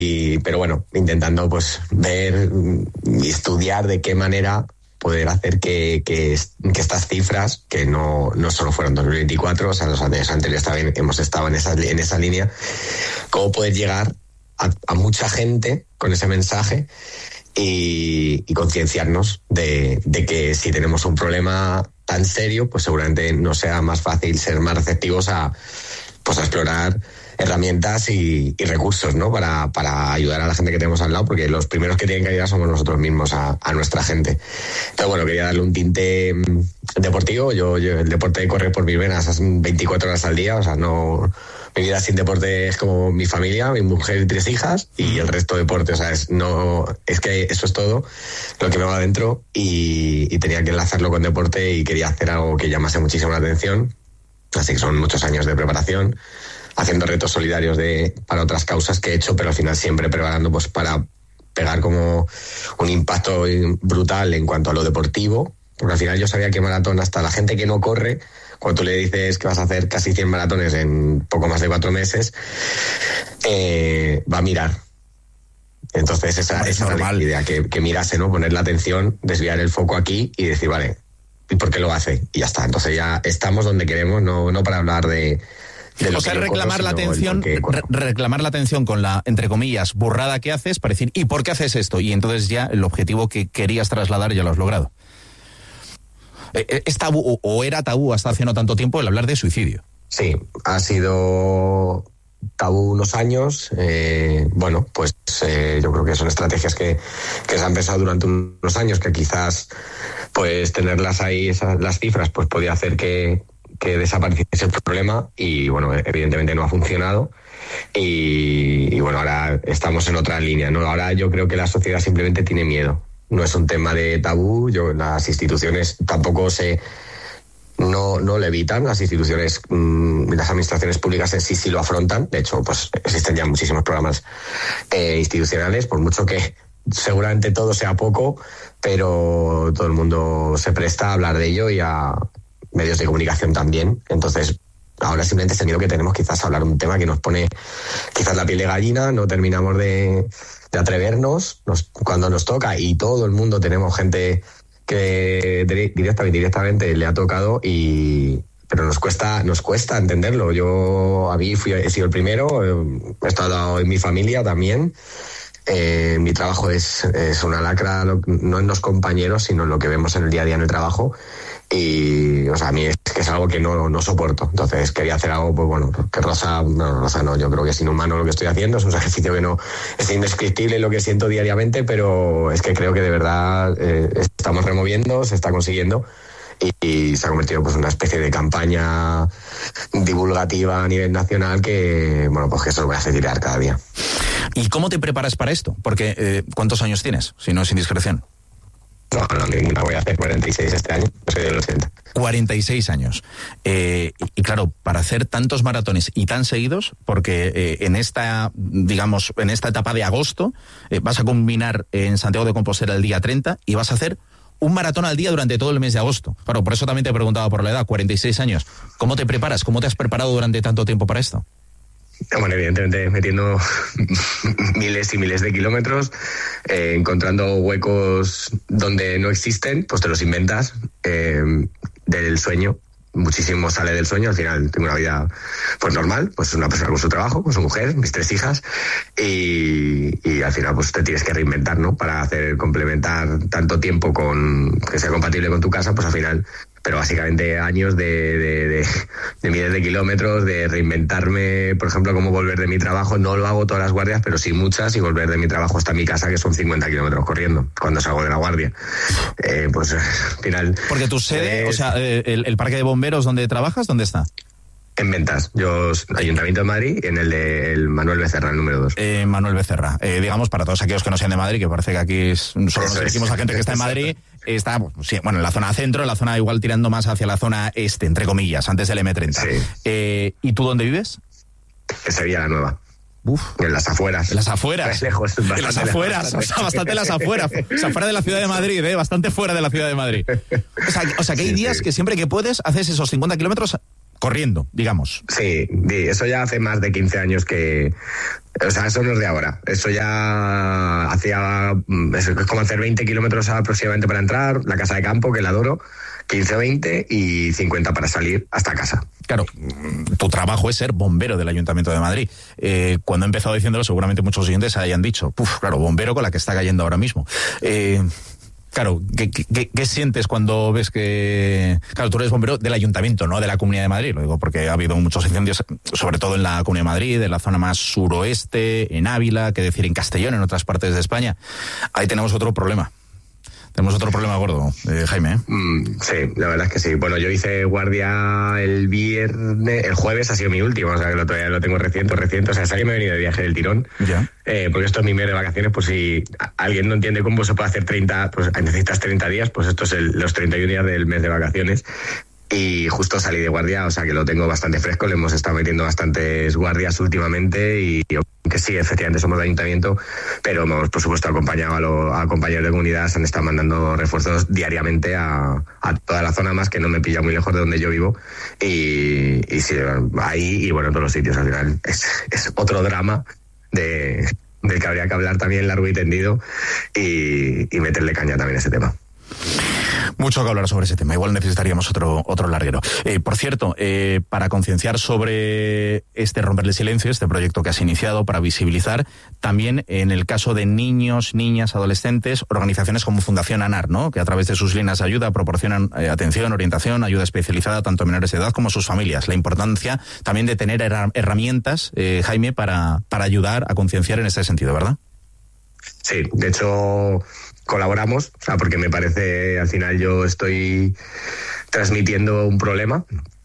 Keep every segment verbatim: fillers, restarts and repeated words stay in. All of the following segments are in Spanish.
y, pero bueno, intentando pues ver y estudiar de qué manera poder hacer que, que, que estas cifras, que no, no solo fueron dos mil veinticuatro, o sea, los años anteriores también hemos estado en esa, en esa línea, cómo poder llegar a, a mucha gente con ese mensaje y, y concienciarnos de, de que si tenemos un problema tan serio, pues seguramente nos sea más fácil ser más receptivos a, pues a explorar herramientas y, y recursos, ¿no? Para, para ayudar a la gente que tenemos al lado, porque los primeros que tienen que ayudar somos nosotros mismos a, a nuestra gente. Entonces, bueno, quería darle un tinte deportivo. Yo, yo el deporte corre por mis venas veinticuatro horas al día, o sea, no... Mi vida sin deporte es como mi familia, mi mujer y tres hijas, y el resto de deporte, o sea, es, no, es que eso es todo lo que me va adentro, y, y tenía que enlazarlo con deporte y quería hacer algo que llamase muchísimo la atención. Así que son muchos años de preparación, haciendo retos solidarios de, para otras causas que he hecho, pero al final siempre preparando pues para pegar como un impacto brutal en cuanto a lo deportivo, porque al final yo sabía que maratón, hasta la gente que no corre, cuando tú le dices que vas a hacer casi cien maratones en poco más de cuatro meses, eh, va a mirar. Entonces esa, esa era la idea, que, que mirase, ¿no? Poner la atención, desviar el foco aquí y decir, vale, ¿y por qué lo hace? Y ya está. Entonces ya estamos donde queremos, no, no para hablar de... de lo o sea, que reclamar corro, la atención, re- reclamar la atención con la, entre comillas, burrada que haces para decir, ¿y por qué haces esto? Y entonces ya el objetivo que querías trasladar ya lo has logrado. ¿Es tabú o era tabú hasta hace no tanto tiempo el hablar de suicidio? Sí, ha sido tabú unos años. Eh, bueno, pues eh, yo creo que son estrategias que, que se han pensado durante unos años, que quizás pues tenerlas ahí, esas, las cifras, pues podía hacer que, que desapareciese el problema, y bueno, evidentemente no ha funcionado. Y, y bueno, ahora estamos en otra línea, ¿no? Ahora yo creo que la sociedad simplemente tiene miedo. No es un tema de tabú, yo, las instituciones tampoco se no, no lo evitan, las instituciones, mmm, las administraciones públicas en sí sí lo afrontan. De hecho, pues existen ya muchísimos programas eh, institucionales, por mucho que seguramente todo sea poco, pero todo el mundo se presta a hablar de ello, y a medios de comunicación también. Entonces, ahora simplemente es el miedo que tenemos quizás a hablar un tema que nos pone quizás la piel de gallina, no terminamos de... de atrevernos nos, cuando nos toca, y todo el mundo tenemos gente que directa, directamente le ha tocado, y pero nos cuesta nos cuesta entenderlo. Yo a mí fui, he sido el primero, he estado en mi familia también. Eh, mi trabajo es, es una lacra, no en los compañeros, sino en lo que vemos en el día a día en el trabajo. Y, o sea, a mí es que es algo que no, no soporto. Entonces quería hacer algo, pues bueno, que roza, no, roza no, yo creo que es inhumano lo que estoy haciendo, es un ejercicio que no, es indescriptible lo que siento diariamente, pero es que creo que de verdad eh, estamos removiendo, se está consiguiendo, y, y se ha convertido pues en una especie de campaña divulgativa a nivel nacional que, bueno, pues que eso lo voy a hacer tirar cada día. ¿Y cómo te preparas para esto? Porque, eh, ¿cuántos años tienes, si no es indiscreción? No, no, ninguna, voy a hacer cuarenta y seis este año, soy de los ochenta. cuarenta y seis años. Eh, y claro, para hacer tantos maratones y tan seguidos, porque eh, en esta, digamos, en esta etapa de agosto, eh, vas a combinar en Santiago de Compostela el día treinta y vas a hacer un maratón al día durante todo el mes de agosto. Claro, por eso también te he preguntado por la edad, cuarenta y seis años. ¿Cómo te preparas? ¿Cómo te has preparado durante tanto tiempo para esto? Bueno, evidentemente metiendo miles y miles de kilómetros, eh, encontrando huecos donde no existen, pues te los inventas, eh, del sueño. Muchísimo sale del sueño. Al final tengo una vida pues normal, pues una persona con su trabajo, con su mujer, mis tres hijas, y, y al final pues te tienes que reinventar, ¿no? Para hacer complementar tanto tiempo con que sea compatible con tu casa, pues al final, pero básicamente años de, de, de, de miles de kilómetros, de reinventarme, por ejemplo, cómo volver de mi trabajo. No lo hago todas las guardias, pero sí muchas, y volver de mi trabajo hasta mi casa, que son cincuenta kilómetros corriendo, cuando salgo de la guardia. Eh, pues al final... Porque tu sede, es... o sea, el, el parque de bomberos donde trabajas, ¿dónde está? En Ventas. Yo, Ayuntamiento de Madrid, en el de el Manuel Becerra, el número dos. Eh, Manuel Becerra. Eh, digamos, para todos aquellos que no sean de Madrid, que parece que aquí es, solo Eso nos dirigimos es. a gente que está en Madrid, está, pues, sí, bueno, en la zona centro, en la zona igual tirando más hacia la zona este, entre comillas, antes del eme treinta. Sí. Eh, ¿Y tú dónde vives? En Sevilla la Nueva. Uf. En las afueras. En las afueras. Lejos, en las afueras, lejos, o sea, bastante en las afueras. O sea, fuera de la ciudad de Madrid, ¿eh? Bastante fuera de la ciudad de Madrid. O sea, o sea que hay días que siempre que puedes haces esos cincuenta kilómetros corriendo, digamos. Sí, eso ya hace más de quince años que... O sea, eso no es de ahora. Eso ya hacía... Es como hacer veinte kilómetros aproximadamente para entrar, la casa de campo, que la adoro, quince o veinte y cincuenta para salir hasta casa. Claro, tu trabajo es ser bombero del Ayuntamiento de Madrid. Eh, cuando he empezado diciéndolo, seguramente muchos oyentes hayan dicho, puf, claro, bombero con la que está cayendo ahora mismo. Eh... Claro, ¿qué, qué, ¿qué sientes cuando ves que... Claro, tú eres bombero del Ayuntamiento, no de la Comunidad de Madrid, lo digo porque ha habido muchos incendios, sobre todo en la Comunidad de Madrid, en la zona más suroeste, en Ávila, que decir en Castellón, en otras partes de España. Ahí tenemos otro problema. Tenemos otro problema gordo, eh, Jaime. ¿eh? Mm, sí, la verdad es que sí. Bueno, yo hice guardia el viernes, el jueves ha sido mi último, o sea que lo, todavía lo tengo reciente, reciente. O sea, sabes que me he venido de viaje del tirón. Ya. Eh, porque esto es mi mes de vacaciones, pues si alguien no entiende cómo se puede hacer treinta, pues necesitas treinta días, pues esto es el, los treinta y uno días del mes de vacaciones. Y justo salí de guardia, o sea que lo tengo bastante fresco, le hemos estado metiendo bastantes guardias últimamente y que sí, efectivamente somos de ayuntamiento, pero hemos por supuesto acompañado a, lo, a compañeros de comunidad, se han estado mandando refuerzos diariamente a, a toda la zona más, que no me pilla muy lejos de donde yo vivo, y, y sí, ahí y bueno, en todos los sitios al final es, es otro drama de, del que habría que hablar también largo y tendido y, y meterle caña también a ese tema. Mucho que hablar sobre ese tema. Igual necesitaríamos otro otro larguero. Eh, por cierto, eh, para concienciar sobre este Romper el Silencio, este proyecto que has iniciado para visibilizar, también en el caso de niños, niñas, adolescentes, organizaciones como Fundación ANAR, ¿no? Que a través de sus líneas de ayuda proporcionan eh, atención, orientación, ayuda especializada tanto a menores de edad como a sus familias. La importancia también de tener her- herramientas, eh, Jaime, para, para ayudar a concienciar en este sentido, ¿verdad? Sí, de hecho... colaboramos, o sea, porque me parece, al final yo estoy transmitiendo un problema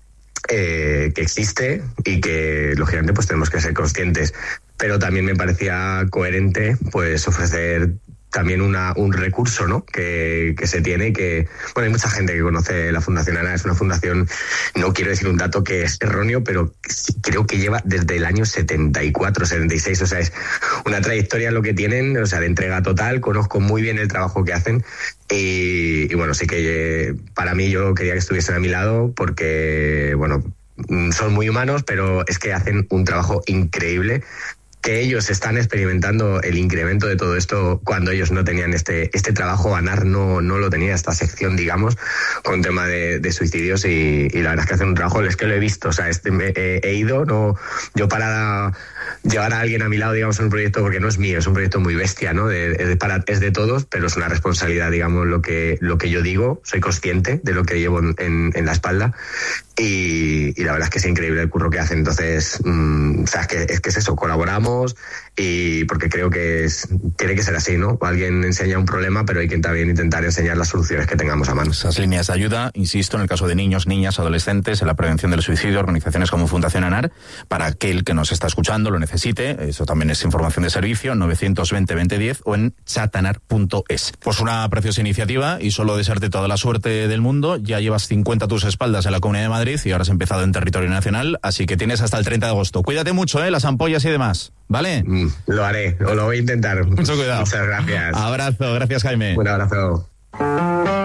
eh, que existe y que lógicamente pues tenemos que ser conscientes, pero también me parecía coherente pues ofrecer también una, un recurso, ¿no? Que, que se tiene y que, bueno, hay mucha gente que conoce la Fundación ANAR, es una fundación, no quiero decir un dato que es erróneo, pero creo que lleva desde el año setenta y cuatro, setenta y seis, o sea, es una trayectoria lo que tienen, o sea, de entrega total, conozco muy bien el trabajo que hacen y, y bueno, sí que para mí yo quería que estuviesen a mi lado porque, bueno, son muy humanos, pero es que hacen un trabajo increíble, que ellos están experimentando el incremento de todo esto cuando ellos no tenían este este trabajo. ANAR no, no lo tenía, esta sección, digamos, con tema de, de suicidios y, y la verdad es que hacen un trabajo, es que lo he visto, o sea, este, me, he, he ido, no yo para llevar a alguien a mi lado, digamos, en un proyecto, porque no es mío, es un proyecto muy bestia, ¿no? De, de, para, es de todos, pero es una responsabilidad, digamos, lo que, lo que yo digo, soy consciente de lo que llevo en, en, en la espalda. Y, y la verdad es que es increíble el curro que hacen. Entonces, mmm, o sea, es que, es que es eso, colaboramos y porque creo que es, tiene que ser así, ¿no? Alguien enseña un problema, pero hay que también intentar enseñar las soluciones que tengamos a mano. Esas líneas de ayuda, insisto, en el caso de niños, niñas, adolescentes, en la prevención del suicidio, organizaciones como Fundación ANAR, para aquel que nos está escuchando lo necesite, eso también es información de servicio, novecientos veinte veinte diez o en chatanar punto es. Pues una preciosa iniciativa y solo desearte toda la suerte del mundo. Ya llevas cincuenta a tus espaldas en la Comunidad de Madrid y ahora has empezado en territorio nacional, así que tienes hasta el treinta de agosto. Cuídate mucho, ¿eh? Las ampollas y demás, ¿vale? Mm, lo haré, o lo voy a intentar. Mucho cuidado. Muchas gracias. Abrazo, gracias, Jaime. Un abrazo.